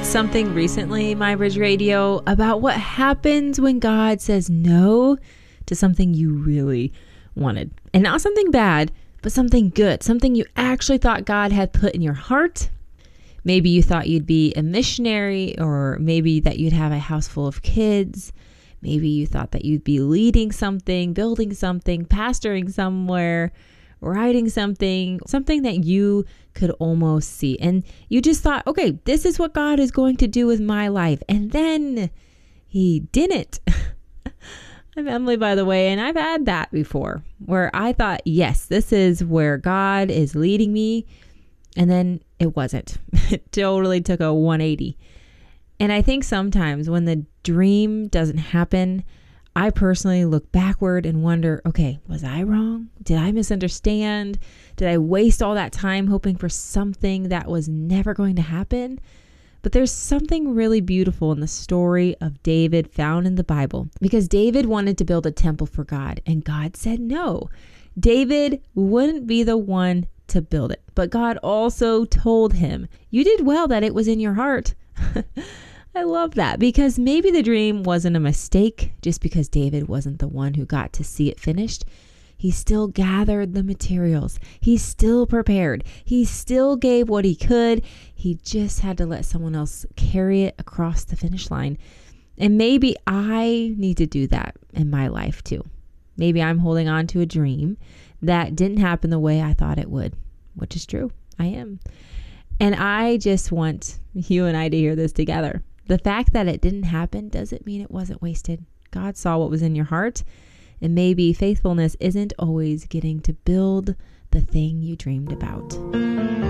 heard something recently, My Bridge Radio, about what happens when God says no to something you really wanted. And not something bad, but something good, something you actually thought God had put in your heart. Maybe you thought you'd be a missionary, or maybe that you'd have a house full of kids. Maybe you thought that you'd be leading something, building something, pastoring somewhere, writing something that you could almost see. And you just thought, okay, this is what God is going to do with my life. And then he didn't. I'm Emily, by the way, and I've had that before where I thought, yes, this is where God is leading me. And then it wasn't. It totally took a 180. And I think sometimes when the dream doesn't happen, I personally look backward and wonder, okay, was I wrong? Did I misunderstand? Did I waste all that time hoping for something that was never going to happen? But there's something really beautiful in the story of David found in the Bible, because David wanted to build a temple for God, and God said no. David wouldn't be the one to build it, but God also told him, you did well that it was in your heart. I love that, because maybe the dream wasn't a mistake just because David wasn't the one who got to see it finished. He still gathered the materials. He still prepared. He still gave what he could. He just had to let someone else carry it across the finish line. And maybe I need to do that in my life too. Maybe I'm holding on to a dream that didn't happen the way I thought it would, which is true. I am. And I just want you and I to hear this together. The fact that it didn't happen doesn't mean it wasn't wasted. God saw what was in your heart, and maybe faithfulness isn't always getting to build the thing you dreamed about.